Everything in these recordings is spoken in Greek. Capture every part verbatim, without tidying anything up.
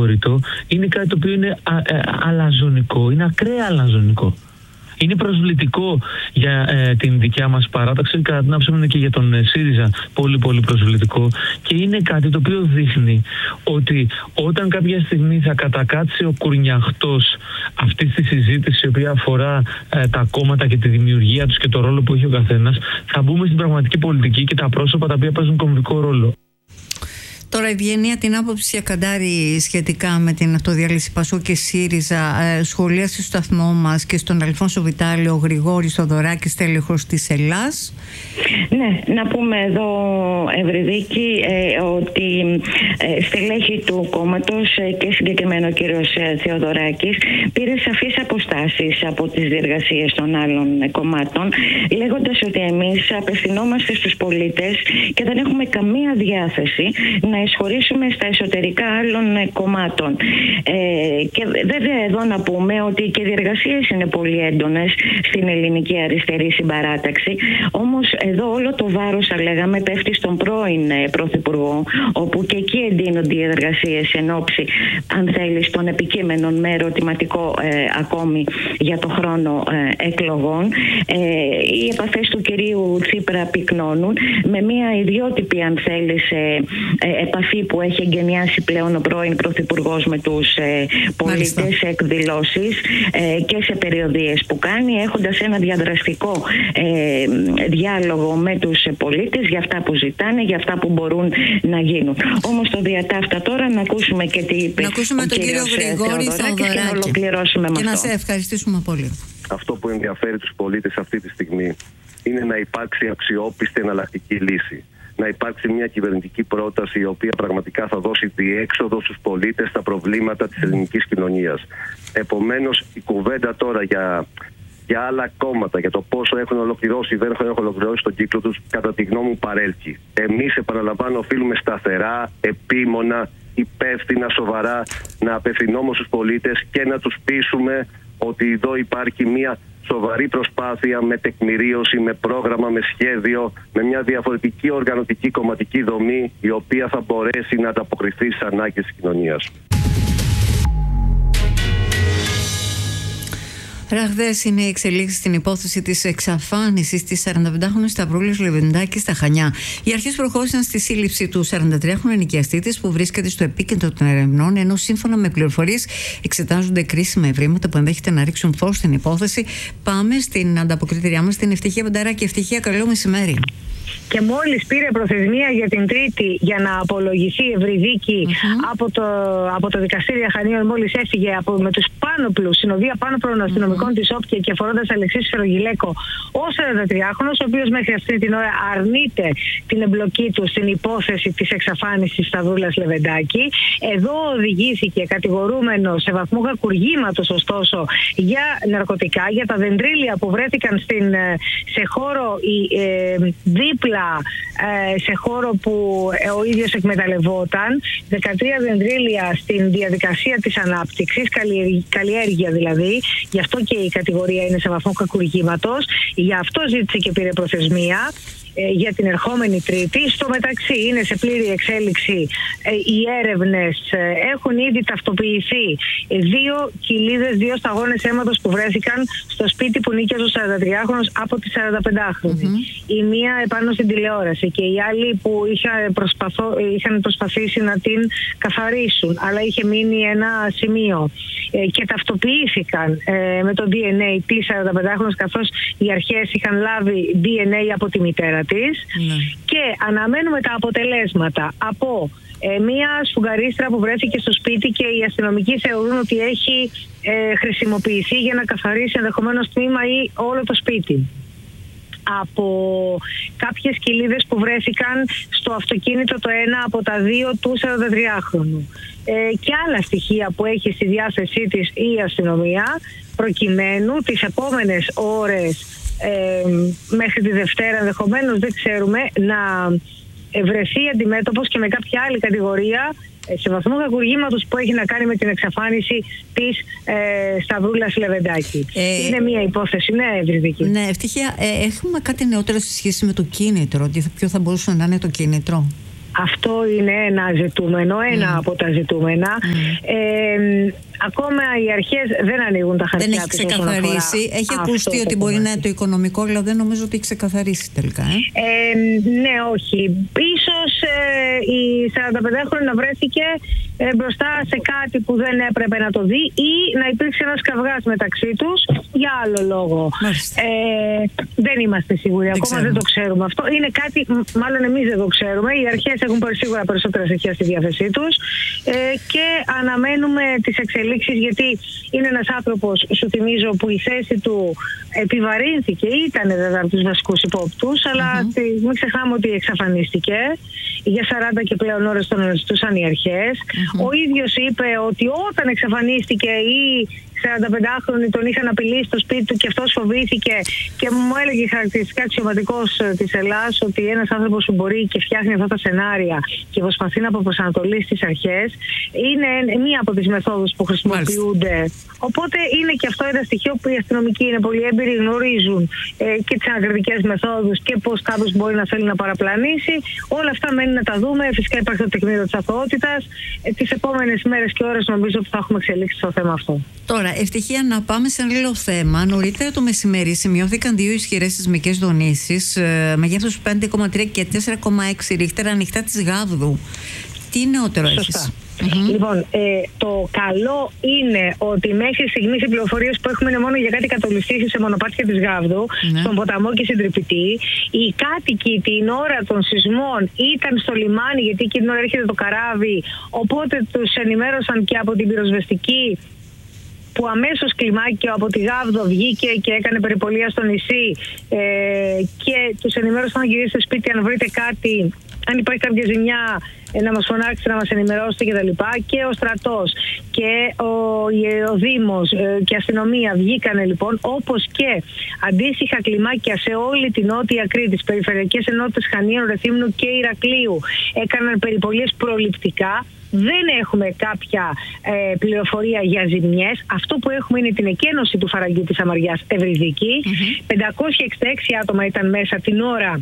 συγχώρητο, είναι κάτι το οποίο είναι α, α, αλαζονικό, είναι ακραία αλαζονικό. Είναι προσβλητικό για ε, την δικιά μας παράταξη, κατά την άποψή μου είναι και για τον ε, ΣΥΡΙΖΑ πολύ πολύ προσβλητικό, και είναι κάτι το οποίο δείχνει ότι όταν κάποια στιγμή θα κατακάτσει ο κουρνιαχτός αυτής της συζήτησης, η οποία αφορά ε, τα κόμματα και τη δημιουργία τους και το ρόλο που έχει ο καθένας, θα μπούμε στην πραγματική πολιτική και τα πρόσωπα τα οποία παίζουν κομβικό ρόλο. Τώρα, Ευγενία, την άποψη Ακαντάρη σχετικά με την αυτοδιάλυση Πασόκ και ΣΥΡΙΖΑ ε, σχολίασε στο σταθμό μας και στον Αλφόνσο Βιτάλιο Γρηγόρης Θοδωράκης, τέλεχος της Ελλάς. Ναι, να πούμε εδώ, Ευρυδίκη, ε, ότι ε, στελέχη του κόμματος ε, και συγκεκριμένο ο κύριος ε, Θεοδωράκης πήρε σαφείς αποστάσεις από τις διεργασίες των άλλων ε, κομμάτων, λέγοντας ότι εμείς απευθυνόμαστε στους πολίτες και δεν έχουμε καμία διάθεση να εισχωρήσουμε στα εσωτερικά άλλων ε, κομμάτων. Ε, και βέβαια εδώ να πούμε ότι και οι διεργασίες είναι πολύ έντονες στην ελληνική αριστερή συμπαράταξη, όμως εδώ όλο το βάρος, θα λέγαμε, πέφτει στον πρώην ε, Πρωθυπουργό, όπου και εκεί εντείνονται οι εργασίες εν ώψη, αν θέλεις, των επικείμενων με ερωτηματικό ε, ακόμη για το χρόνο ε, εκλογών. Ε, οι επαφές του κυρίου Τσίπρα πυκνώνουν με μια ιδιότυπη, αν θέλεις, ε, ε, επαφή που έχει εγκαινιάσει πλέον ο πρώην Πρωθυπουργός με τους ε, πολίτες σε εκδηλώσεις ε, και σε περιοδίες που κάνει, έχοντας ένα διαδραστικό ε, διάλογο με τους πολίτες για αυτά που ζητάνε, για αυτά που μπορούν να γίνουν. Όμως το διατάφτα τώρα να ακούσουμε και τι είπε. Να ακούσουμε ο τον κύριο Γρηγόρη Θοδωράκη και να ολοκληρώσουμε με και αυτό. να σε ευχαριστήσουμε πολύ. Αυτό που ενδιαφέρει τους πολίτες αυτή τη στιγμή είναι να υπάρξει αξιόπιστη εναλλακτική λύση. Να υπάρξει μια κυβερνητική πρόταση η οποία πραγματικά θα δώσει διέξοδο στους πολίτες στα προβλήματα της ελληνικής κοινωνίας. Επομένως, η κουβέντα τώρα για, για άλλα κόμματα, για το πόσο έχουν ολοκληρώσει ή δεν έχουν ολοκληρώσει τον κύκλο τους, κατά τη γνώμη μου παρέλκει. Εμείς, επαναλαμβάνω, οφείλουμε σταθερά, επίμονα, υπεύθυνα, σοβαρά να απευθυνόμαστε στους πολίτες και να τους πείσουμε ότι εδώ υπάρχει μια σοβαρή προσπάθεια με τεκμηρίωση, με πρόγραμμα, με σχέδιο, με μια διαφορετική οργανωτική κομματική δομή, η οποία θα μπορέσει να ανταποκριθεί στις ανάγκες της κοινωνίας. Ραγδαίες είναι οι εξελίξεις στην υπόθεση της εξαφάνισης της σαρανταπεντάχρονης Σταυρούλας Λεβεντάκη στα Χανιά. Οι αρχές προχώρησαν στη σύλληψη του σαραντατριάχρονου ενοικιαστή της, που βρίσκεται στο επίκεντρο των ερευνών, ενώ σύμφωνα με πληροφορίες εξετάζονται κρίσιμα ευρήματα που ενδέχεται να ρίξουν φως στην υπόθεση. Πάμε στην ανταποκριτήριά μας, την Ευτυχία Βενταράκη. Ευτυχία, καλό μεσημέρι. Και μόλις πήρε προθεσμία για την Τρίτη για να απολογηθεί Ευρυδίκη mm-hmm. από, το, από το δικαστήριο Χανίων, μόλις έφυγε από, με τους πάνωπλους, συνοδεία πάνωπλων αστυνομικών mm-hmm. της Όπτια και φορώντας Αλεξή Σφαιρογγυλέκο, ο σαραντατριάχρονος, ο οποίος μέχρι αυτή την ώρα αρνείται την εμπλοκή του στην υπόθεση της εξαφάνισης Σταυρούλας Λεβεντάκη. Εδώ οδηγήθηκε κατηγορούμενο σε βαθμό κακουργήματος, ωστόσο, για ναρκωτικά, για τα δεντρίλια που βρέθηκαν στην, σε χώρο ε, δίπλα ε, σε χώρο που ε, ο ίδιος εκμεταλλευόταν, δεκατρία δεντρίλια στην διαδικασία της ανάπτυξης, καλλιέργεια, καλλιέργεια δηλαδή, γι' αυτό και η κατηγορία είναι σε βαθμό κακουργήματος, γι' αυτό ζήτησε και πήρε προθεσμία για την ερχόμενη Τρίτη. Στο μεταξύ είναι σε πλήρη εξέλιξη οι έρευνες. Έχουν ήδη ταυτοποιηθεί δύο κοιλίδες, δύο σταγόνες αίματος που βρέθηκαν στο σπίτι που νίκιαζε ο σαραντατριάχρονος από τη σαρανταπεντάχρονη. Mm-hmm. Η μία επάνω στην τηλεόραση και οι άλλοι που είχαν, προσπαθώ, είχαν προσπαθήσει να την καθαρίσουν, αλλά είχε μείνει ένα σημείο. Και ταυτοποιήθηκαν με το ντι εν έι της σαρανταπεντάχρονης, καθώς οι αρχές είχαν λάβει ντι εν έι από τη μητέρα της. Ναι. Και αναμένουμε τα αποτελέσματα από ε, μία σφουγγαρίστρα που βρέθηκε στο σπίτι και οι αστυνομικοί θεωρούν ότι έχει ε, χρησιμοποιηθεί για να καθαρίσει ενδεχομένως τμήμα ή όλο το σπίτι. Από κάποιες κοιλίδες που βρέθηκαν στο αυτοκίνητο το ένα από τα δύο του σαραντατριάχρονου. Ε, και άλλα στοιχεία που έχει στη διάθεσή της η αστυνομία, προκειμένου τις επόμενες ώρες ε, μέχρι τη Δευτέρα, ενδεχομένως δεν ξέρουμε, να βρεθεί αντιμέτωπος και με κάποια άλλη κατηγορία σε βαθμό κακουργήματος που έχει να κάνει με την εξαφάνιση της ε, Σταυρούλας Λεβεντάκη. Ε, Είναι μια υπόθεση, ναι, Ευρυδίκη. Ναι, Ευτυχία, ε, έχουμε κάτι νεότερο σε σχέση με το κίνητρο, ότι ποιο θα μπορούσε να είναι το κίνητρο? Αυτό είναι ένα ζητούμενο, ένα mm. από τα ζητούμενα. Mm. Ε, ακόμα οι αρχές δεν ανοίγουν τα χαρτιά. Δεν έχει ξεκαθαρίσει. Έχει ακουστεί ότι μπορεί να είναι το οικονομικό, αλλά δεν νομίζω ότι έχει ξεκαθαρίσει τελικά. Ε? Ε, ναι, όχι. Ίσως ε, η σαρανταπεντάχρονη να βρέθηκε ε, μπροστά σε κάτι που δεν έπρεπε να το δει ή να υπήρξε ένας καυγάς μεταξύ τους για άλλο λόγο. Ε, δεν είμαστε σίγουροι. Δεν Ακόμα ξέρουμε. δεν το ξέρουμε αυτό. Είναι κάτι, μάλλον εμείς δεν το ξέρουμε. Οι αρχές έχουν σίγουρα περισσότερα στοιχεία στη διάθεσή τους ε, και αναμένουμε τις εξελίξεις, γιατί είναι ένας άνθρωπος, σου θυμίζω, που η θέση του επιβαρύνθηκε, ήταν βέβαια από τους βασικούς υπόπτους, αλλά mm-hmm. μην ξεχνάμε ότι εξαφανίστηκε. Για σαράντα και πλέον ώρες τον αναζητούσαν οι αρχές. Mm-hmm. Ο ίδιος είπε ότι όταν εξαφανίστηκε ή σαρανταπεντάχρονοι τον είχαν απειλήσει στο σπίτι του και αυτός φοβήθηκε, και μου έλεγε χαρακτηριστικά αξιωματικός της Ελλάς ότι ένας άνθρωπος που μπορεί και φτιάχνει αυτά τα σενάρια και προσπαθεί να αποπροσανατολίσει τις αρχές είναι μία από τις μεθόδους που χρησιμοποιούνται. Μάλιστα. Οπότε είναι και αυτό ένα στοιχείο που οι αστυνομικοί είναι πολύ έμπειροι, γνωρίζουν ε, και τις ανακριτικές μεθόδους και πώς κάποιος μπορεί να θέλει να παραπλανήσει. Όλα αυτά μένει να τα δούμε. Φυσικά υπάρχει το τεκμήριο της αθωότητας. Ε, τις επόμενες μέρες και ώρες νομίζω ότι θα έχουμε εξελίξει στο θέμα αυτό. Τώρα, ευτυχία να πάμε σε ένα άλλο θέμα. Νωρίτερα το μεσημέρι σημειώθηκαν δύο ισχυρές σεισμικές δονήσεις ε, μεγέθους πέντε κόμμα τρία και τέσσερα κόμμα έξι ρίχτερ ανοιχτά της Γάβδου. Τι νεότερο έχεις? Mm-hmm. Λοιπόν, ε, το καλό είναι ότι μέχρι στιγμής οι πληροφορίες που έχουμε είναι μόνο για κάτι κατολιστήσεις σε μονοπάτια της Γάβδου, mm-hmm. στον ποταμό και στην Τρυπητή. Οι κάτοικοι την ώρα των σεισμών ήταν στο λιμάνι, γιατί εκεί την ώρα έρχεται το καράβι, οπότε τους ενημέρωσαν και από την πυροσβεστική, που αμέσως κλιμάκιο από τη Γάβδο βγήκε και έκανε περιπολία στο νησί ε, και τους ενημέρωσαν να γυρίσετε σπίτι αν βρείτε κάτι, αν υπάρχει κάποια ζημιά να μας φωνάξετε, να μας ενημερώσετε κτλ. Και ο στρατός και ο, ο Δήμος και η αστυνομία βγήκανε λοιπόν, όπως και αντίστοιχα κλιμάκια σε όλη την Νότια Κρήτη, τις περιφερειακές ενότητες Χανίων, Ρεθύμνου και Ηρακλείου. Έκαναν περιπολίες προληπτικά. Δεν έχουμε κάποια ε, πληροφορία για ζημιές. Αυτό που έχουμε είναι την εκένωση του φαραγγιού της Αμαριάς Ευρυδίκη. Mm-hmm. πεντακόσια εξήντα έξι άτομα ήταν μέσα την ώρα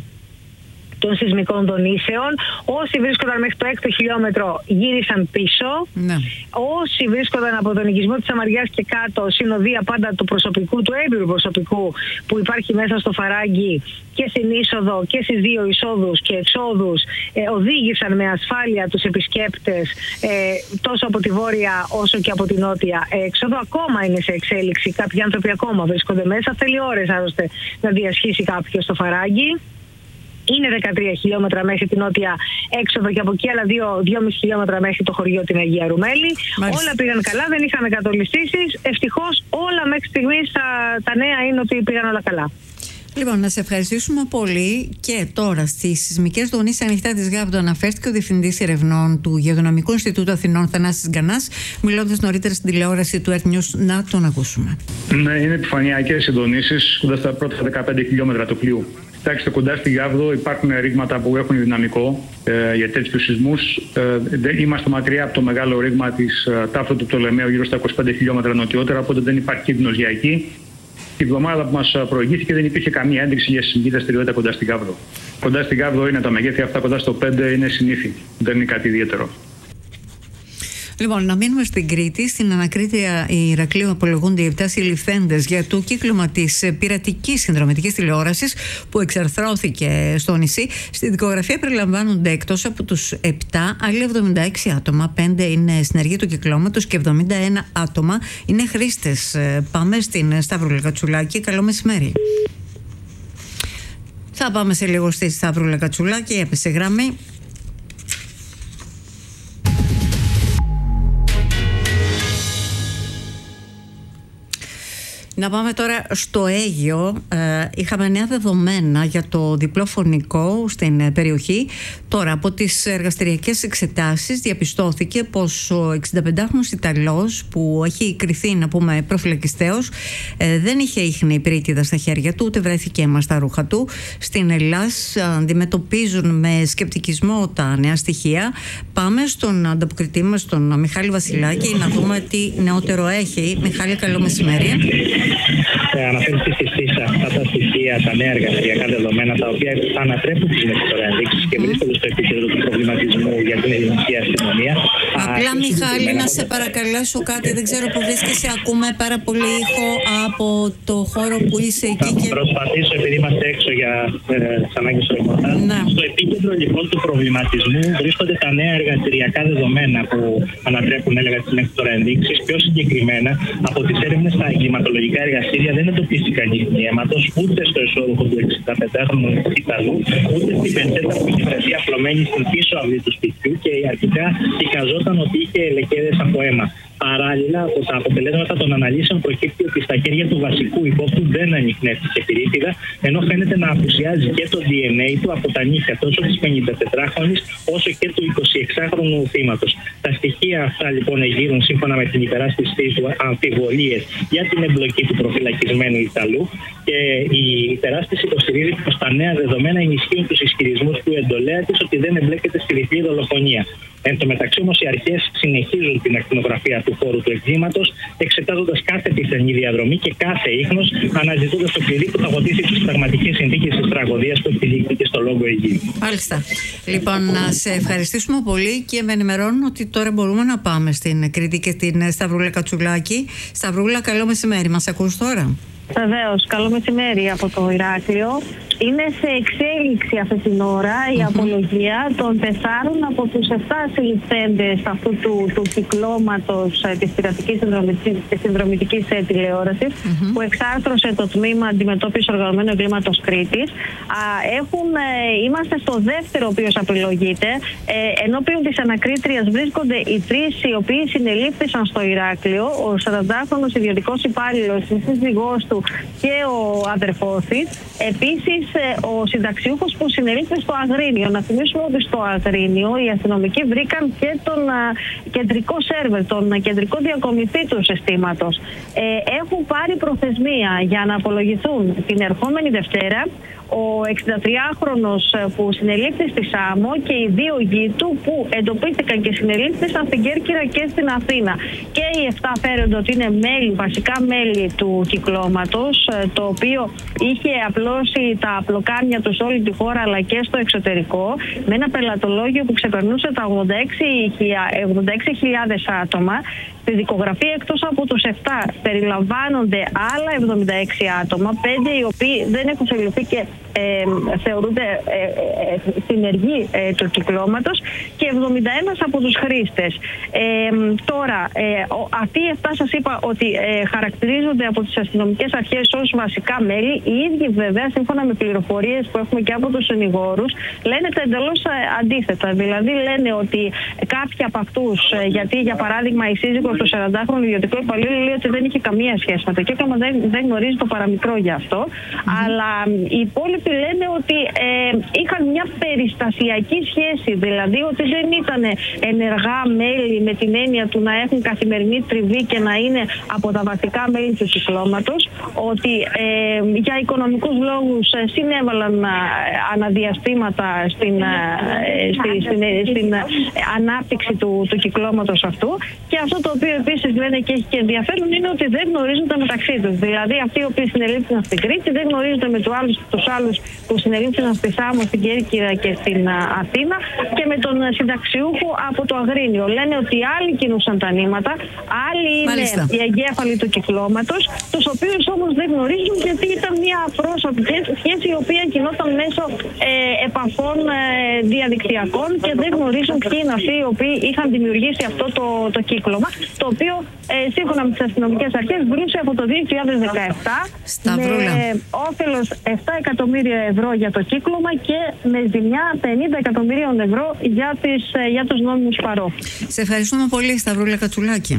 των σεισμικών δονήσεων. Όσοι βρίσκονταν μέχρι το έκτο χιλιόμετρο γύρισαν πίσω. Ναι. Όσοι βρίσκονταν από τον οικισμό της Αμαριάς και κάτω, συνοδεία πάντα του προσωπικού, του έμπειρου προσωπικού που υπάρχει μέσα στο φαράγγι και στην είσοδο και στις δύο εισόδους και εξόδους, ε, οδήγησαν με ασφάλεια τους επισκέπτες ε, τόσο από τη βόρεια όσο και από τη νότια έξοδο. Ακόμα είναι σε εξέλιξη. Κάποιοι άνθρωποι ακόμα βρίσκονται μέσα. Θέλει ώρες άλλωστε να διασχίσει κάποιος το φαράγγι. Είναι δεκατρία χιλιόμετρα μέχρι την νότια έξοδο και από εκεί άλλα δύο κόμμα πέντε χιλιόμετρα μέχρι το χωριό την Αγία Ρουμέλη. Μάλιστα. Όλα πήγαν καλά, δεν είχαμε κατολιστήσεις. Ευτυχώς όλα μέχρι στιγμής τα, τα νέα είναι ότι πήγαν όλα καλά. Λοιπόν, να σε ευχαριστήσουμε πολύ. Και τώρα στις σεισμικές δονήσεις ανοιχτά της Γάβδου αναφέρθηκε ο Διευθυντής Ερευνών του Γεωδυναμικού Ινστιτούτου Αθηνών, Θανάσης Γκανάς, μιλώντας νωρίτερα στην τηλεόραση του Earth News. Να τον ακούσουμε. Ναι, είναι επιφανειακές οι δονήσεις κοντά στα πρώτα δεκαπέντε χιλιόμετρα του πλοίου. Κοιτάξτε, κοντά στη Γάβδο υπάρχουν ρήγματα που έχουν δυναμικό ε, για τέτοιους σεισμούς. Ε, δεν είμαστε μακριά από το μεγάλο ρήγμα της ε, τάφου του Πτολεμαίου, γύρω στα είκοσι πέντε χιλιόμετρα νοτιότερα, οπότε δεν υπάρχει κίνδυνος για εκεί. Την εβδομάδα που μας προηγήθηκε δεν υπήρχε καμία ένδειξη για σεισμική δραστηριότητα κοντά στη Γάβδο. Κοντά στη Γάβδο είναι τα μεγέθη αυτά, κοντά στο πέντε είναι συνήθι. Δεν είναι κάτι ιδιαίτερο. Λοιπόν, να μείνουμε στην Κρήτη. Στην ανακρίτρια Ηρακλείου απολογούνται οι επτά συλληφθέντες για το κύκλωμα της πειρατικής συνδρομητικής τηλεόρασης που εξαρθρώθηκε στο νησί. Στη δικογραφία περιλαμβάνονται εκτός από τους επτά άλλοι εβδομήντα έξι άτομα. πέντε είναι συνεργοί του κυκλώματος και εβδομήντα ένα άτομα είναι χρήστες. Πάμε στην Σταύρουλα Κατσουλάκη. Καλό μεσημέρι. Θα πάμε σε λίγο στη Σταύρουλα Κατσουλάκη. Έπεσε γραμμή. Να πάμε τώρα στο Αίγυο. Ε, είχαμε νέα δεδομένα για το διπλό φωνικό στην περιοχή. Τώρα, από τις εργαστηριακές εξετάσεις διαπιστώθηκε πως ο εξηνταπεντάχρονος Ιταλός, που έχει κριθεί, να πούμε, προφυλακιστέως, ε, δεν είχε ίχνη πυρίτιδα στα χέρια του, ούτε βρέθηκε αίμα στα ρούχα του. Στην Ελλάς αντιμετωπίζουν με σκεπτικισμό τα νέα στοιχεία. Πάμε στον ανταποκριτή μας, τον Μιχάλη Βασιλάκη, να δούμε τι νεότερο έχει. Μιχάλη, καλό μεσημέρι. Ε, Αναφέρεστε και εσείς αυτά τα στοιχεία, τα νέα εργασιακά δεδομένα, τα οποία ανατρέπουν τις νεκροτέρα ενδείξεις και βρίσκονται στο επίκεντρο του προβληματισμού για την ελληνική αστυνομία. Απλά, Α, Μιχάλη, να σε παρακαλέσω κάτι. Δεν ξέρω που βρίσκεσαι. Ακούμε πάρα πολύ ήχο από το χώρο που είσαι εκεί. Θα και... προσπαθήσω, επειδή είμαστε έξω για ε, τις ανάγκες του ρεπορτάζ. Ναι. Στο επίκεντρο λοιπόν του προβληματισμού βρίσκονται τα νέα εργασιακά δεδομένα που ανατρέπουν, έλεγα, τις νεκροτέρα ενδείξεις. Πιο συγκεκριμένα, από τις έρευνες στα εγκληματολογικά εργαστήρια δεν εντοπίστηκαν νύχτοι αίματος ούτε στο εσώρουχο του εξηνταπεντάχρονου Ιταλού, ούτε στην πετσέτα που είχε βρεθεί απλωμένη στην πίσω αυλή του σπιτιού και αρχικά εικαζόταν ότι είχε λεκέδες από αίμα. Παράλληλα, από τα αποτελέσματα των αναλύσεων προκύπτει ότι στα χέρια του βασικού υπόπτου δεν ανιχνεύτηκε πυρίτιδα, ενώ φαίνεται να απουσιάζει και το ντι εν έι του από τα νύχια τόσο της πενηντατετράχρονης όσο και του εικοσιεξάχρονου θύματος. Τα στοιχεία αυτά λοιπόν εγείρουν, σύμφωνα με την υπεράσπιση του, αμφιβολίες για την εμπλοκή του προφυλακισμένου Ιταλού, και η υπεράσπιση υποστηρίζει πως τα νέα δεδομένα ενισχύουν τους ισχυρισμούς του εντολέα της ότι δεν εμπλέκεται στη διπλή δολοφονία. Εν τω μεταξύ όμως οι αρχές συνεχίζουν την ακτινογραφία του χώρου του εγκλήματος, εξετάζοντας κάθε πιθανή διαδρομή και κάθε ίχνος, αναζητώντας το κλειδί που θα βοηθήσει τις πραγματικές συνθήκες της τραγωδίας που επιδείχθηκε στο Λόγο Αιγαίου. Μάλιστα. Λοιπόν, να σε ευχαριστήσουμε πολύ και με ενημερώνουν ότι τώρα μπορούμε να πάμε στην Κρήτη και την Σταυρούλα Κατσουλάκη. Σταυρούλα, καλό μεσημέρι. Μας ακούς τώρα? Βεβαίως, καλό μεσημέρι από το Ηράκλειο. Είναι σε εξέλιξη αυτή την ώρα η mm-hmm. απολογία των τεσσάρων από τους εφτά συλληφθέντες αυτού του, του κυκλώματος ε, της πειρατικής και συνδρομητικής ε, τηλεόρασης mm-hmm. που εξάρθρωσε το τμήμα αντιμετώπισης οργανωμένου εγκλήματος Κρήτης. Α, έχουν, ε, είμαστε στο δεύτερο ο οποίος απολογείται. Ε, ενώπιον της ανακρίτριας βρίσκονται οι τρεις οι οποίοι συνελήφθησαν στο Ηράκλειο, ο σαραντάχρονος ιδιωτικός υπάλληλος, η σύζυγός του και ο αδερφός της. Επίσης, ο συνταξιούχος που συνελήφθη στο Αγρίνιο. Να θυμίσουμε ότι στο Αγρίνιο οι αστυνομικοί βρήκαν και τον α, κεντρικό σερβερ, τον κεντρικό διακομιστή του συστήματος. Ε, έχουν πάρει προθεσμία για να απολογηθούν την ερχόμενη Δευτέρα ο εξηντατριάχρονος που συνελήφθη στη Σάμο και οι δύο γη του που εντοπίστηκαν και συνελήφθησαν στην Κέρκυρα και στην Αθήνα. Και οι εφτά φέρονται ότι είναι μέλη, βασικά μέλη του κυκλώματος, το οποίο είχε απλώσει τα απλοκάνια του σε όλη τη χώρα αλλά και στο εξωτερικό, με ένα πελατολόγιο που ξεπερνούσε τα ογδόντα έξι χιλιάδες άτομα. Στη δικογραφία εκτός από τους εφτά περιλαμβάνονται άλλα εβδομήντα έξι άτομα, πέντε οι οποίοι δεν έχουν συλληφθεί και ε, θεωρούνται ε, ε, συνεργοί ε, του κυκλώματος και εβδομήντα ένα από τους χρήστες. Ε, τώρα, ε, αυτοί οι εφτά σας είπα ότι ε, χαρακτηρίζονται από τις αστυνομικές αρχές ως βασικά μέλη. Οι ίδιοι βέβαια, σύμφωνα με πληροφορίες που έχουμε και από τους συνηγόρους, λένε τα εντελώς αντίθετα. Δηλαδή λένε ότι κάποιοι από αυτούς, γιατί για παράδειγμα η σύζυγος του σαραντάχρονου ιδιωτικού υπαλλήλου λέει ότι δεν είχε καμία σχέση με το κύκλωμα, δεν, δεν γνωρίζει το παραμικρό γι' αυτό. Mm-hmm. Αλλά οι υπόλοιποι λένε ότι ε, είχαν μια περιστασιακή σχέση, δηλαδή ότι δεν ήταν ενεργά μέλη με την έννοια του να έχουν καθημερινή τριβή και να είναι από τα βασικά μέλη του κυκλώματος, ότι ε, για οικονομικούς λόγους ε, συνέβαλαν ε, αναδιαστήματα στην, ε, στη, στην, ε, στην ε, ανάπτυξη του, του κυκλώματος αυτού. Και αυτό το οποίο επίσης λένε και έχει και ενδιαφέρον είναι ότι δεν γνωρίζονται μεταξύ τους. Δηλαδή αυτοί οι οποίοι συνελήφθησαν στην Κρήτη δεν γνωρίζονται με τους άλλους, τους άλλους που συνελήφθησαν στη Σάμο, στην Κέρκυρα και στην Αθήνα και με τον συνταξιούχο από το Αγρίνιο. Λένε ότι άλλοι κινούσαν τα νήματα, άλλοι είναι Μάλιστα. οι εγκέφαλοι του κυκλώματος, τους οποίους όμως δεν γνωρίζουν γιατί ήταν μια πρόσωπη σχέση η οποία κινόταν μέσω ε, επαφών ε, διαδικτυακών και δεν γνωρίζουν ποιοι είναι αυτοί οι οποίοι είχαν δημιουργήσει αυτό το, το κύκλωμα, το οποίο ε, σύμφωνα με τις αστυνομικές αρχές βρούσε από το δύο χιλιάδες δεκαεπτά Σταυρούλα. με όφελος επτά εκατομμύρια ευρώ για το κύκλωμα και με ζημιά πενήντα εκατομμυρίων ευρώ για, τις, για τους νόμιμους παρόχους. Σε ευχαριστούμε πολύ, Σταυρούλα Κατσουλάκη.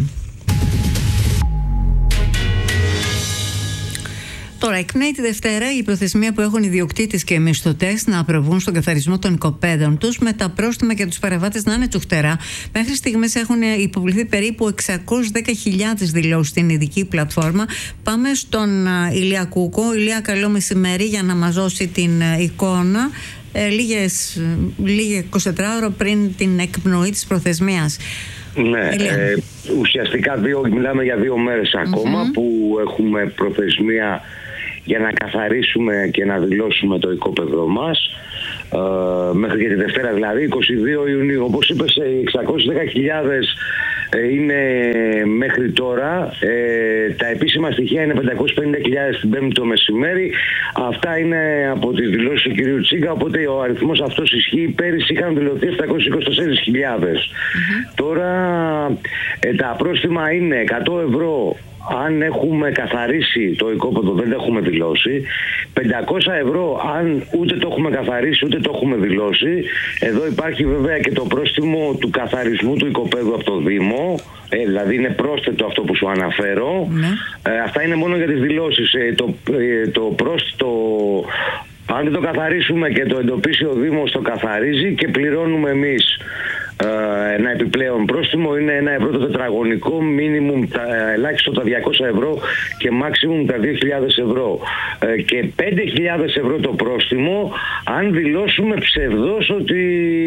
Τώρα, εκπνέει τη Δευτέρα η προθεσμία που έχουν οι ιδιοκτήτες και οι μισθωτές να προβούν στον καθαρισμό των οικοπαίδων τους, με τα πρόστιμα και τους παραβάτες να είναι τσουχτερά. Μέχρι στιγμής έχουν υποβληθεί περίπου εξακόσιες δέκα χιλιάδες δηλώσεις στην ειδική πλατφόρμα. Πάμε στον Ηλία Κούκο. Ηλία, καλό μεσημέρι, για να μας δώσει την εικόνα ε, λίγες, λίγες είκοσι τέσσερις ώρες πριν την εκπνοή της προθεσμίας. Ναι, ε, ουσιαστικά δύο, μιλάμε για δύο μέρες ακόμα mm-hmm. που έχουμε προθεσμία για να καθαρίσουμε και να δηλώσουμε το οικόπεδο μας. Ε, μέχρι και τη Δευτέρα, δηλαδή είκοσι δύο Ιουνίου. Όπως είπες, οι εξακόσιες δέκα χιλιάδες είναι μέχρι τώρα. Ε, τα επίσημα στοιχεία είναι πεντακόσιες πενήντα χιλιάδες την Πέμπτη το μεσημέρι. Αυτά είναι από τη δηλώση του κυρίου Τσίκα, οπότε ο αριθμός αυτός ισχύει. Πέρυσι είχαν δηλωθεί επτακόσιες είκοσι τέσσερις χιλιάδες. Mm-hmm. Τώρα ε, τα πρόστιμα είναι εκατό ευρώ αν έχουμε καθαρίσει το οικόπεδο, δεν το έχουμε δηλώσει. πεντακόσια ευρώ αν ούτε το έχουμε καθαρίσει ούτε το έχουμε δηλώσει. Εδώ υπάρχει βέβαια και το πρόστιμο του καθαρισμού του οικοπέδου από το Δήμο. Ε, δηλαδή είναι πρόσθετο αυτό που σου αναφέρω. Ναι. Ε, αυτά είναι μόνο για τις δηλώσεις. Ε, το, ε, το πρόσθετο, αν δεν το καθαρίσουμε και το εντοπίσει ο Δήμος, το καθαρίζει και πληρώνουμε εμείς ε, ένα επιπλέον πρόστιμο. Είναι ένα ευρώ το τετραγωνικό, μίνιμουμ τα, ελάχιστο τα διακόσια ευρώ και μάξιμουμ τα δύο χιλιάδες ευρώ. Ε, και πέντε χιλιάδες ευρώ το πρόστιμο αν δηλώσουμε ψευδώς ότι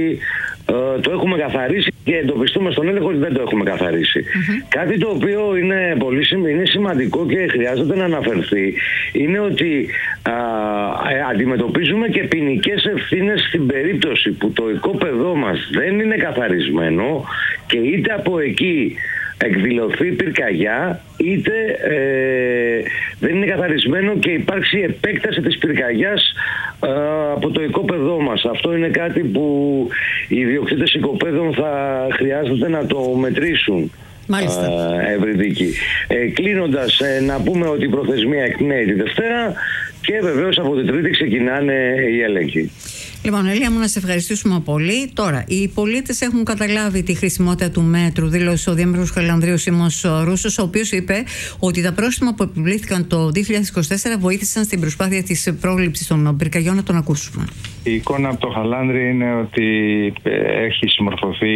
ε, το έχουμε καθαρίσει και εντοπιστούμε στον έλεγχο ότι δεν το έχουμε καθαρίσει. Mm-hmm. Κάτι το οποίο είναι πολύ είναι σημαντικό και χρειάζεται να αναφερθεί είναι ότι α, ε, αντιμετωπίζουμε και ποινικές ευθύνες στην περίπτωση που το οικόπεδό μας δεν είναι καθαρισμένο και είτε από εκεί εκδηλωθεί πυρκαγιά είτε ε, δεν είναι καθαρισμένο και υπάρξει επέκταση της πυρκαγιάς ε, από το οικόπεδό μας. Αυτό είναι κάτι που οι ιδιοκτήτες οικοπέδων θα χρειάζεται να το μετρήσουν. Μάλιστα. Ε, Ευρυδίκη. Ε, κλείνοντας, ε, να πούμε ότι η προθεσμία εκπνέει τη Δευτέρα και βεβαίως από την Τρίτη ξεκινάνε οι έλεγχοι. Λοιπόν, Ελία μου, να σε ευχαριστήσουμε πολύ. Τώρα, οι πολίτες έχουν καταλάβει τη χρησιμότητα του μέτρου, δήλωσε ο Δήμαρχος Χαλανδρίου Σίμος Ρούσος, ο οποίος είπε ότι τα πρόστιμα που επιβλήθηκαν το δύο χιλιάδες είκοσι τέσσερα βοήθησαν στην προσπάθεια της πρόληψης των πυρκαγιών. Να τον ακούσουμε. Η εικόνα από το Χαλάνδρι είναι ότι έχει συμμορφωθεί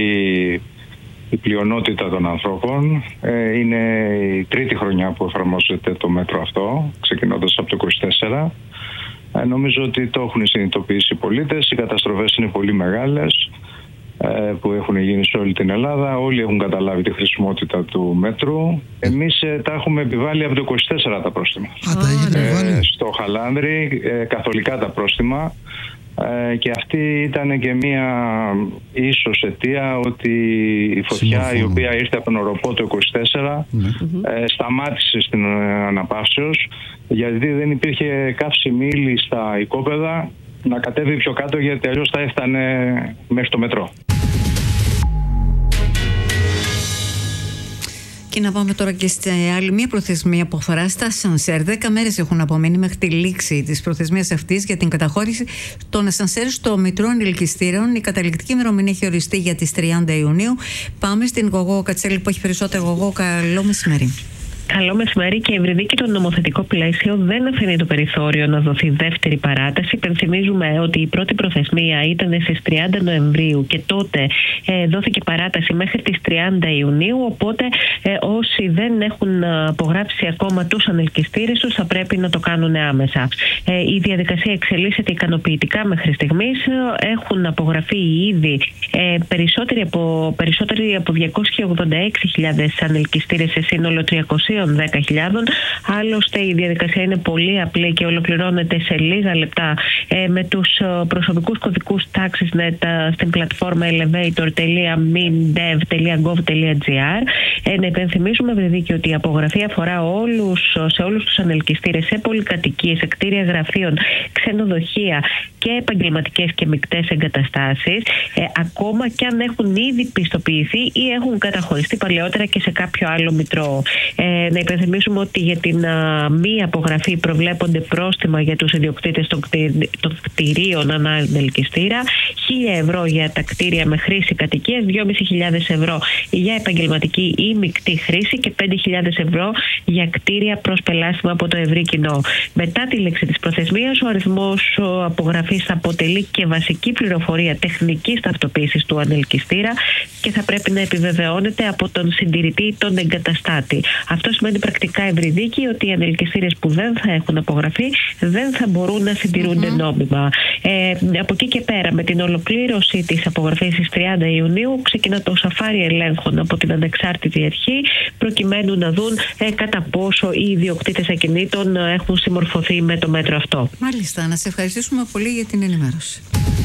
η πλειονότητα των ανθρώπων. Είναι η τρίτη χρονιά που εφαρμόζεται το μέτρο αυτό, ξεκινώντας από το είκοσι τέσσερα. Ε, νομίζω ότι το έχουν συνειδητοποιήσει οι πολίτες. Οι καταστροφές είναι πολύ μεγάλες ε, που έχουν γίνει σε όλη την Ελλάδα. Όλοι έχουν καταλάβει τη χρησιμότητα του μέτρου. Εμείς ε, τα έχουμε επιβάλει από το είκοσι τέσσερα τα πρόστιμα. Α, τα έχει επιβάλει. Ε, στο Χαλάνδρι ε, καθολικά τα πρόστιμα. Ε, και αυτή ήταν και μία ίσως αιτία ότι η φωτιά Συμμορφώ. η οποία ήρθε από τον Οροπό το είκοσι τέσσερα ναι. ε, σταμάτησε στην αναπαύσεως γιατί δεν υπήρχε καύσιμη ύλη στα οικόπεδα να κατέβει πιο κάτω, γιατί αλλιώς θα έφτανε μέχρι το μετρό. Και να πάμε τώρα και σε άλλη μια προθεσμία που αφορά στα ασανσέρ. Δέκα μέρες έχουν απομείνει μέχρι τη λήξη της προθεσμίας αυτής για την καταχώρηση των ασανσέρ στο Μητρό Ελκυστήρων. Η καταληκτική ημερομηνία έχει οριστεί για τις τριάντα Ιουνίου. Πάμε στην Γογό Κατσέλη που έχει περισσότερο. Γογό, καλό μεσημέρι. Καλό μεσημέρι. Και η Ευρυδίκη, το νομοθετικό πλαίσιο δεν αφήνει το περιθώριο να δοθεί δεύτερη παράταση. Υπενθυμίζουμε ότι η πρώτη προθεσμία ήταν στις τριάντα Νοεμβρίου και τότε ε, δόθηκε παράταση μέχρι τις τριάντα Ιουνίου. Οπότε ε, όσοι δεν έχουν απογράψει ακόμα τους ανελκυστήρες τους θα πρέπει να το κάνουν άμεσα. Ε, η διαδικασία εξελίσσεται ικανοποιητικά μέχρι στιγμής. Έχουν απογραφεί ήδη ε, περισσότεροι από, περισσότεροι από διακόσιες ογδόντα έξι χιλιάδες ανελκυστήρες σε σύνολο τριακόσιες δέκα χιλιάδες. Άλλωστε η διαδικασία είναι πολύ απλή και ολοκληρώνεται σε λίγα λεπτά ε, με τους προσωπικούς κωδικούς TaxisNet στην πλατφόρμα elevator τελεία mindev τελεία gov τελεία gr. Ε, να υπενθυμίσουμε Ευρυδίκη ότι η απογραφή αφορά όλους, σε όλους τους ανελκυστήρες, σε πολυκατοικίες, σε κτίρια γραφείων, ξενοδοχεία και επαγγελματικές και μεικτές εγκαταστάσεις, ε, ακόμα και αν έχουν ήδη πιστοποιηθεί ή έχουν καταχωριστεί παλαιότερα και σε κάποιο άλλο μητρό. Ε, να υπενθυμίσουμε ότι για την α, μη απογραφή προβλέπονται πρόστιμα για τους ιδιοκτήτες των, κτηρι, των κτηρίων ανά ανελκυστήρα, χίλια ευρώ για τα κτίρια με χρήση κατοικίας, δυόμισι χιλιάδες ευρώ για επαγγελματική ή μεικτή χρήση και πέντε χιλιάδες ευρώ για κτίρια προς πελάσιμα από το ευρύ κοινό. Μετά τη λήξη της προθεσμίας, ο αριθμός απογραφής θα αποτελεί και βασική πληροφορία τεχνικής ταυτοποίησης του ανελκυστήρα και θα πρέπει να επιβεβαιώνεται από τον συντηρητή ή τον εγκαταστάτη. Αυτό Αυτό σημαίνει πρακτικά, Ευρυδίκη, ότι οι ανελκυστήρες που δεν θα έχουν απογραφεί δεν θα μπορούν να συντηρούνται mm-hmm. νόμιμα. Ε, από εκεί και πέρα, με την ολοκλήρωση της απογραφής στις τριάντα Ιουνίου, ξεκινά το σαφάρι ελέγχων από την ανεξάρτητη αρχή, προκειμένου να δουν ε, κατά πόσο οι ιδιοκτήτες ακινήτων έχουν συμμορφωθεί με το μέτρο αυτό. Μάλιστα, να σε ευχαριστήσουμε πολύ για την ενημέρωση.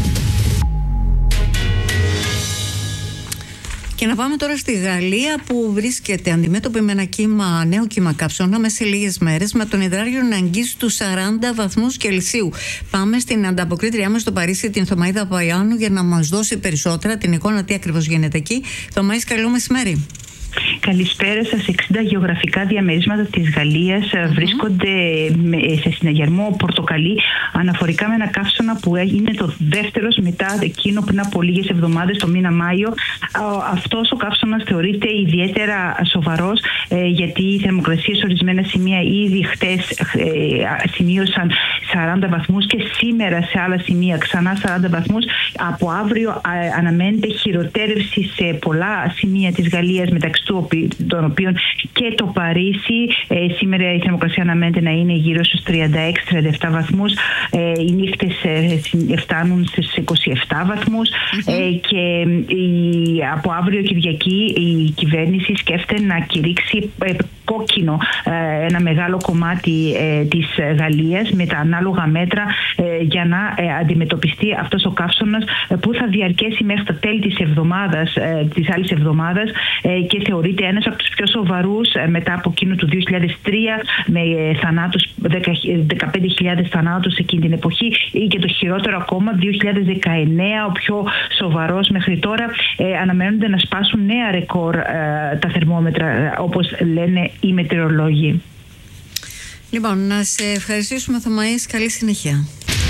Και να πάμε τώρα στη Γαλλία, που βρίσκεται αντιμέτωπη με ένα κύμα, νέο κύμα καύσωνα μέσα σε λίγες μέρες, με τον υδράριο να αγγίζει τους σαράντα βαθμούς Κελσίου. Πάμε στην ανταποκρίτριά μας στο Παρίσι, την Θωμαΐδα Παϊάνου, για να μας δώσει περισσότερα την εικόνα τι ακριβώς γίνεται εκεί. Θωμαΐς, καλό μεσημέρι. Καλησπέρα σας. εξήντα γεωγραφικά διαμερίσματα της Γαλλίας mm-hmm. βρίσκονται σε συναγερμό πορτοκαλί, αναφορικά με ένα καύσωνα που είναι το δεύτερος μετά εκείνο πριν από λίγες εβδομάδες, το μήνα Μάιο. Αυτός ο καύσωνας θεωρείται ιδιαίτερα σοβαρός, γιατί οι θερμοκρασίες σε ορισμένα σημεία ήδη χτες σημείωσαν σαράντα βαθμούς και σήμερα σε άλλα σημεία ξανά σαράντα βαθμούς. Από αύριο αναμένεται χειροτέρευση σε πολλά σημεία της Γαλλίας, μεταξύ των οποίων και το Παρίσι. Ε, σήμερα η θερμοκρασία αναμένεται να είναι γύρω στους τριάντα έξι με τριάντα επτά βαθμούς. Ε, οι νύχτες ε, φτάνουν στους είκοσι επτά βαθμούς. Mm-hmm. Ε, και η, από αύριο Κυριακή η κυβέρνηση σκέφτεται να κηρύξει ε, κόκκινο ε, ένα μεγάλο κομμάτι ε, της Γαλλίας με τα ανάλογα μέτρα ε, για να ε, αντιμετωπιστεί αυτός ο καύσωνας ε, που θα διαρκέσει μέχρι τα τέλη της εβδομάδας, ε, της άλλης εβδομάδας ε, και θεωρείται ένας από τους πιο σοβαρούς ε, μετά από εκείνο του δύο χιλιάδες τρία με ε, θανάτους, δεκαπέντε χιλιάδες θανάτους εκείνη την εποχή, ή και το χειρότερο ακόμα δύο χιλιάδες δεκαεννέα, ο πιο σοβαρός μέχρι τώρα. Ε, αναμένονται να σπάσουν νέα ρεκόρ ε, τα θερμόμετρα, ε, όπως λένε οι μετεωρολόγοι. Λοιπόν, να σε ευχαριστήσουμε, Θωμαΐς. Καλή συνέχεια.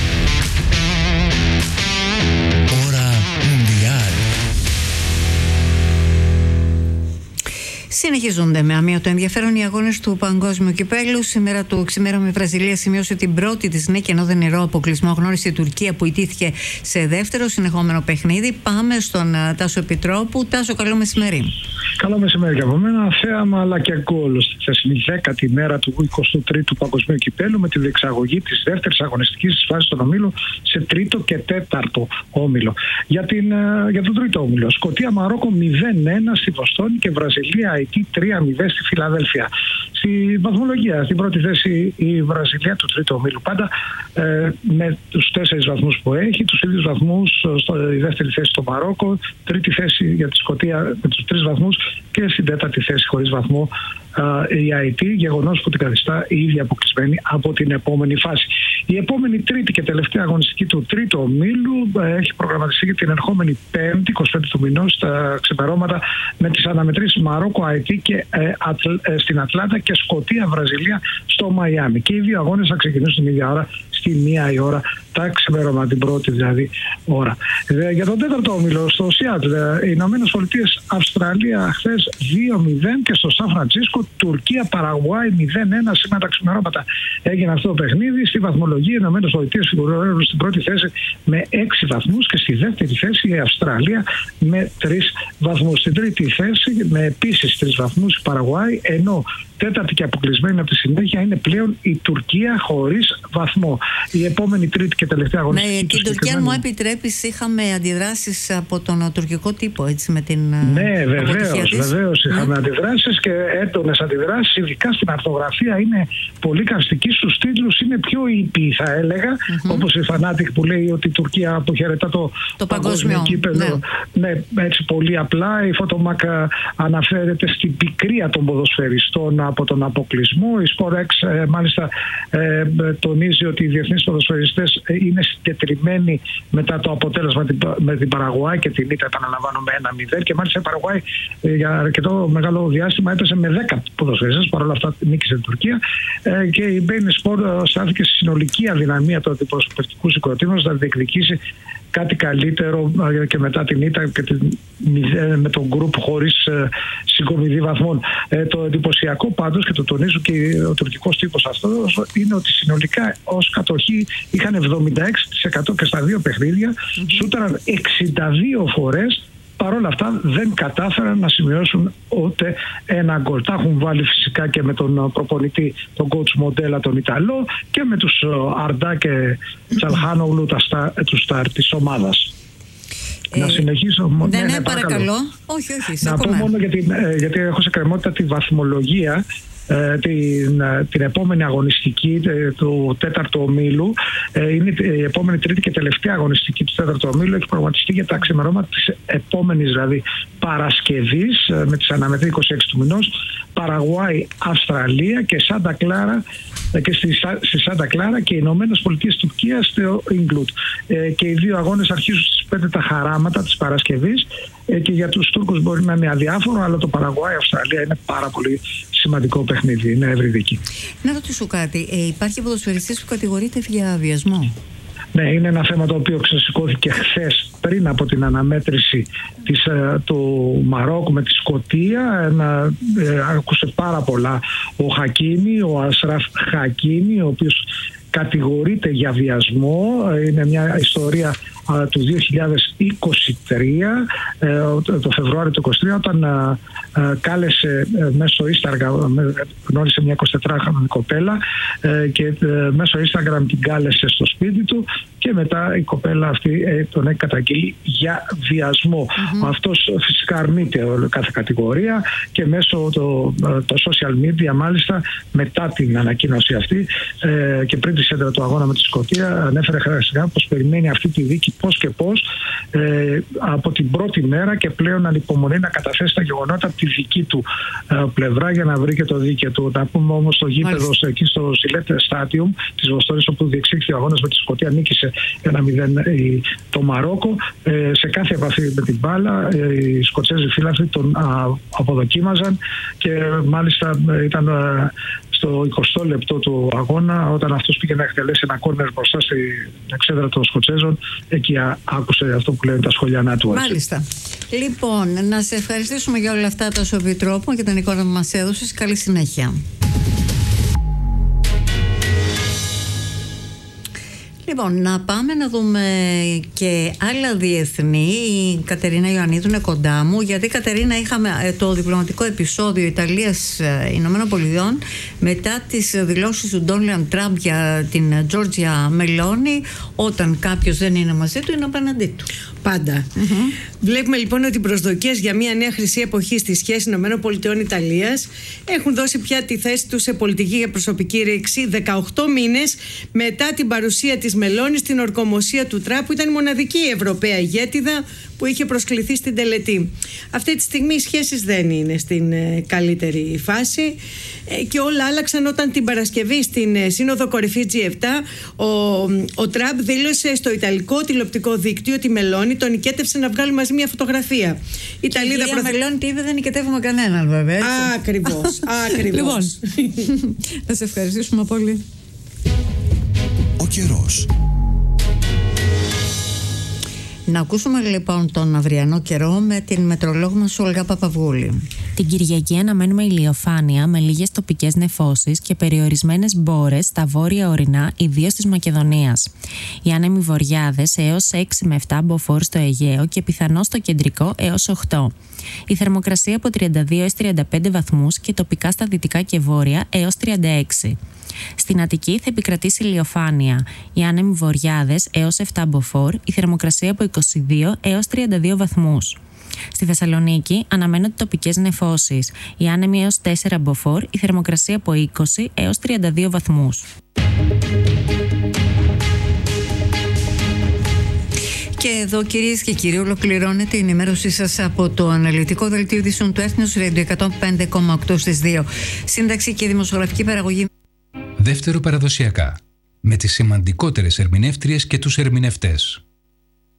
Συνεχίζονται με αμύωτο ενδιαφέρον οι αγώνες του Παγκόσμιου Κυπέλλου. Σήμερα το ξημέρωμα η Βραζιλία σημείωσε την πρώτη της νίκη, ενώ δεν νερό αποκλεισμό γνώρισε η Τουρκία, που ιτήθηκε σε δεύτερο συνεχόμενο παιχνίδι. Πάμε στον Τάσο Επιτρόπου. Τάσο, καλό μεσημέρι. Καλό μεσημέρι και από μένα. Θέαμα αλλά και γκολ στη χθεσινή δέκατη μέρα του εικοστού τρίτου Παγκοσμίου Κυπέλλου, με τη διεξαγωγή της δεύτερης αγωνιστικής φάσης των ομίλων σε τρίτο και τέταρτο όμιλο. Για, την, για τον τρίτο όμιλο, Σκωτία Μαρόκο μηδέν ένα στη Βοστόνη και Βραζιλία τρία μηδέν στη Φιλαδέλφια. Στη βαθμολογία, στην πρώτη θέση η Βραζιλία του τρίτου ομίλου, πάντα ε, με τους τέσσερις βαθμούς που έχει, τους ίδιους βαθμούς στη δεύτερη θέση το Μαρόκο, τρίτη θέση για τη Σκωτία με τους τρεις βαθμούς και στην τέταρτη θέση χωρίς βαθμό ε, η ΑΕΤ, γεγονός που την καθιστά η ίδια αποκλεισμένη από την επόμενη φάση. Η επόμενη τρίτη και τελευταία αγωνιστική του τρίτου ομίλου ε, έχει προγραμματιστεί για την ερχόμενη Πέμπτη, εικοστή πέμπτη του μηνός, στα ξημερώματα, με τις αναμετρήσεις Μαρόκο ΑΕΤ και, ε, ατλ, ε, στην Ατλάντα και Σκωτία Βραζιλία στο Μαϊάμι. Και οι δύο αγώνες θα ξεκινήσουν την ίδια ώρα, στη μία η ώρα τα ξημερώματα, την πρώτη δηλαδή ώρα. Ε, για τον τέταρτο όμιλο, στο Σιάτλ, ε, οι Ηνωμένες Πολιτείες Αυστραλία χθες δύο μηδέν και στο Σαν Φραντσίσκο Τουρκία Παραγουάη μηδέν ένα. Σήμερα τα ξημερώματα έγινε αυτό το παιχνίδι. Στη βαθμολογία οι Ηνωμένες Πολιτείες φιγουράρουν στην πρώτη θέση με έξι βαθμούς και στη δεύτερη θέση η Αυστραλία με τρεις βαθμούς. Στην τρίτη θέση με επίσης τρεις βαθμούς η Παραγουάη, ενώ τέταρτη και αποκλεισμένη από τη συνέχεια είναι πλέον η Τουρκία χωρίς βαθμό. Η επόμενη τρίτη και τελευταία αγωνιστική. Ναι, την Τουρκία, αν μου επιτρέπεις, είχαμε αντιδράσεις από τον τουρκικό τύπο, έτσι, με την. Ναι, βεβαίως, βεβαίως είχαμε mm. αντιδράσεις και έντονες αντιδράσεις, ειδικά στην αρθογραφία είναι πολύ καυστική, στους τίτλους είναι πιο ήπιοι, θα έλεγα, mm-hmm. όπως η Φανάτικ που λέει ότι η Τουρκία αποχαιρετά το, το παγκόσμιο κύπελλο. Ναι. ναι, έτσι πολύ απλά. Η Φωτομάκα αναφέρεται στην πικρία των ποδοσφαιριστών από τον αποκλεισμό. Η Σπορέξ ε, μάλιστα ε, τονίζει ότι οι διεθνείς ποδοσφαιριστές είναι συγκεντρημένοι μετά το αποτέλεσμα την, με την Παραγουάη και την ήττα, επαναλαμβάνω, με ένα μηδέν, και μάλιστα η Παραγουάη ε, για αρκετό μεγάλο διάστημα έπεσε με δέκα ποδοσφαιριστές, παρόλα αυτά νίκησε την Τουρκία, ε, και η Μπέιν Σπορ στάθηκε στη συνολική αδυναμία του αντιπροσωπευτικού συγκροτήματος να διεκδικήσει κάτι καλύτερο και μετά την ήττα και την, με τον γκρουπ χωρίς ε, συγκομιδή βαθμών. Ε, το εντυπωσιακό πάντως, και το τονίζω και ο τουρκικός τύπος αυτό, είναι ότι συνολικά ως κατοχή είχαν εβδομήντα έξι τοις εκατό και στα δύο παιχνίδια, mm-hmm. σούταραν εξήντα δύο φορές Παρ' όλα αυτά δεν κατάφεραν να σημειώσουν ούτε ένα γκολ. Τα έχουν βάλει φυσικά και με τον προπονητή, τον coach Μοντέλα, τον Ιταλό, και με τους Αρντά και Τσαλχάνογλου, τους στάρ της ομάδας. Ε, να συνεχίσω. Ναι, ναι, ναι, παρακαλώ. παρακαλώ. Όχι, όχι. Να πω μόνο γιατί, γιατί έχω σε κρεμότητα τη βαθμολογία. Την, την επόμενη αγωνιστική του τέταρτου ομίλου. Είναι η επόμενη τρίτη και τελευταία αγωνιστική του τέταρτου ομίλου. Έχει προγραμματιστεί για τα ξημερώματα της επόμενης δηλαδή Παρασκευής, με τις αναμετρήσεις είκοσι έξι του μηνός, Παραγουάη, Αυστραλία και Σάντα Κλάρα, και στη, στη Σάντα Κλάρα και οι Ηνωμένες Πολιτείες Τουρκία στο Ιγκλουτ. Ε, και οι δύο αγώνες αρχίζουν στις πέντε τα χαράματα της Παρασκευής, ε, και για τους Τούρκους μπορεί να είναι αδιάφορο, αλλά το Παραγουάη Αυστραλία είναι πάρα πολύ σημαντικό παιχνίδι, είναι ευρυδική. Να ρωτήσω κάτι, ε, υπάρχει ποδοσφαιριστής που κατηγορείται για βιασμό? Ναι, είναι ένα θέμα το οποίο ξεσηκώθηκε χθες πριν από την αναμέτρηση της, του Μαρόκου με τη Σκωτία. Ένα, ε, άκουσε πάρα πολλά ο Χακίνι, ο Ασράφ Χακίνι, ο οποίος κατηγορείται για βιασμό. Είναι μια ιστορία α, του δύο χιλιάδες είκοσι τρία, ε, το Φεβρουάριο του είκοσι τρία, όταν α, α, κάλεσε ε, μέσω Instagram, γνώρισε μια εικοσιτετράχρονη κοπέλα ε, και ε, μέσω Instagram την κάλεσε στο σπίτι του, και μετά η κοπέλα αυτή ε, τον έχει καταγγείλει για βιασμό. Mm-hmm. Αυτός φυσικά αρνείται κάθε κατηγορία, και μέσω το, το social media, μάλιστα μετά την ανακοίνωση αυτή ε, και πριν τη σέντρα του αγώνα με τη Σκωτία, ανέφερε χαρακτηριστικά πως περιμένει αυτή τη δίκη πώς και πώς ε, από την πρώτη μέρα, και πλέον ανυπομονεί να καταθέσει τα γεγονότα από τη δική του ε, πλευρά για να βρει και το δίκαιο του. Να πούμε όμως το γήπεδο εκεί στο Gillette Stadium της Βοστόνης, όπου διεξήχθη ο αγώνας με τη Σκωτία, νίκησε ένα μηδέν το Μαρόκο. Ε, σε κάθε επαφή με την μπάλα ε, οι Σκοτσέζοι φίλαθλοι τον α, αποδοκίμαζαν, και μάλιστα ήταν α, στο εικοστό λεπτό του αγώνα, όταν αυτός πήγε να εκτελέσει ένα κόρνερ μπροστά στην εξέδρα των Σκοτσέζων, εκεί α, άκουσε αυτό που λένε τα σχολιανά του. Έτσι. Μάλιστα. Λοιπόν, να σε ευχαριστήσουμε για όλα αυτά τα Σοβιτρόπο και την εικόνα που μας έδωσες. Καλή συνέχεια. Λοιπόν, να πάμε να δούμε και άλλα διεθνή. Η Κατερίνα Ιωαννίδου είναι κοντά μου, γιατί Κατερίνα είχαμε το διπλωματικό επεισόδιο Ιταλίας-Ηνωμένων Πολιτειών μετά τις δηλώσεις του Ντόναλντ Τραμπ για την Τζόρτζια Μελόνι. Όταν κάποιος δεν είναι μαζί του, είναι απέναντί του. Πάντα. Mm-hmm. Βλέπουμε λοιπόν ότι οι προσδοκίες για μια νέα χρυσή εποχή στη σχέση Ηνωμένων Πολιτειών Ιταλίας έχουν δώσει πια τη θέση τους σε πολιτική και προσωπική ρήξη δεκαοκτώ μήνες μετά την παρουσία της Μελόνι στην ορκομοσία του Τραμπ, που ήταν η μοναδική Ευρωπαία ηγέτιδα που είχε προσκληθεί στην τελετή. Αυτή τη στιγμή οι σχέσεις δεν είναι στην ε, καλύτερη φάση, ε, και όλα άλλαξαν όταν την Παρασκευή στην ε, Σύνοδο Κορυφής τζι επτά ο, ο Τραμπ δήλωσε στο Ιταλικό τηλεοπτικό δίκτυο ότι η Μελόνι τον νικέτευσε να βγάλει μαζί μια φωτογραφία. Η Ιταλίδα η προθε... Μελόνι τι είπε, δεν νικετεύουμε κανέναν βέβαια. Ακριβώς, ακριβώς. Λοιπόν, θα σε ευχαριστήσουμε πολύ. Ο καιρός. Να ακούσουμε λοιπόν τον αυριανό καιρό με την μετρολόγο μας Όλγα Παπαβούλη. Την Κυριακή αναμένουμε ηλιοφάνεια με λίγες τοπικές νεφώσεις και περιορισμένες μπόρες στα βόρεια ορεινά, ιδίως της Μακεδονίας. Οι άνεμοι βορειάδες έως έξι με επτά μποφόρ στο Αιγαίο και πιθανώς στο κεντρικό έως οκτώ. Η θερμοκρασία από τριάντα δύο έως τριάντα πέντε βαθμούς και τοπικά στα δυτικά και βόρεια έως τριάντα έξι. Στην Αττική θα επικρατήσει ηλιοφάνεια. Οι άνεμοι βορειάδες έως επτά μποφόρ, η θερμοκρασία από είκοσι δύο έως τριάντα δύο βαθμούς. Στη Θεσσαλονίκη αναμένονται τοπικές νεφώσεις. Οι άνεμοι έως τέσσερα μποφόρ, η θερμοκρασία από είκοσι έως τριάντα δύο βαθμούς. Και εδώ, κυρίες και κύριοι, ολοκληρώνεται η ενημέρωσή σας από το αναλυτικό δελτίο ειδήσεων του Έθνους Radio εκατόν πέντε κόμμα οκτώ στις δύο. Σύνταξη και δημοσιογραφική παραγωγή. Δεύτερο παραδοσιακά, με τις σημαντικότερες ερμηνεύτριες και τους ερμηνευτές.